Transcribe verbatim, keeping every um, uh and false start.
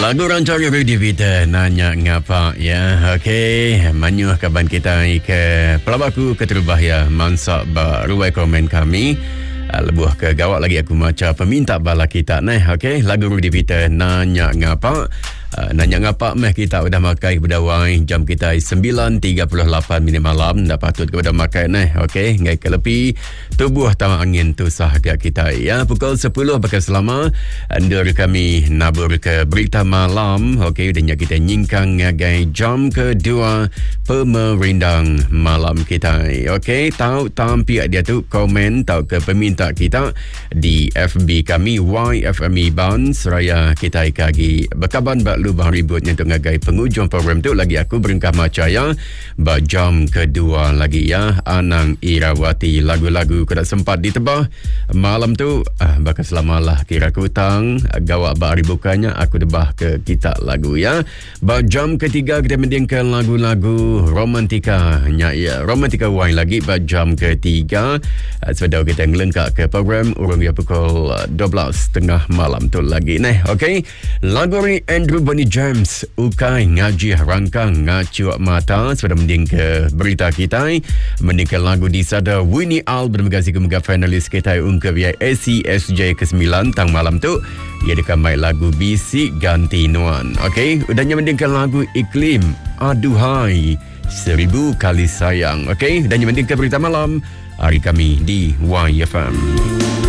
Lagu rancang Radio Vita nanya ngapa ya. Okey, manyuh kaban kita ke pelabaku keterubah ya mansak ba ruai komen kami. Lebuh ke gawak lagi aku maca peminta bala kita neh. Okey, lagu Radio Vita nanya ngapa. Uh, nanya ngapa meh kita udah makai berdawai jam kita sembilan tiga puluh lapan minit malam dah patut kepada makai neh. Okey, ngai ke lepi tubuh tamak angin tu sah ke kita ya pukul sepuluh bakal selama andur kami nabur ke berita malam. Okey, dan kita nyingkang ngagai jam kedua pemerindang malam kita. Okey, tahu tampi dia tu komen tahu ke peminta kita di F B kami Y F M E Band seraya kita kagi bekaban bak lubang ributnya untuk ngagai pengujung program tu lagi aku berengkah macaya ba jam kedua lagi ya Anang Irawati lagu-lagu kuda sempat ditebah malam tu ah, bakal selamalah kira kutang gawak ba ribukanya aku debah ke kita lagu ya ba jam ketiga kita mendingkan lagu-lagu romantika nya ya romantika wine lagi ba jam ketiga uh, sedang kita ngelengkak ke program urung ya pukul dua belas tengah malam tu lagi neh. Okey, lagu ni Andrew Bonnie James ukai ngaji rangkang ngacuak mata sudah mending ke berita kita mending ke lagu di sada Winnie Al bermegasi ke mega finalis kita ungkap ya A C S J ke sembilan tang malam tu ia dikamai lagu Bisik Ganti Nuan. Okey, udahnya mending ke lagu Iklim Aduhai Seribu Kali Sayang. Okey, dan yang mending ke berita malam hari kami di Y F M.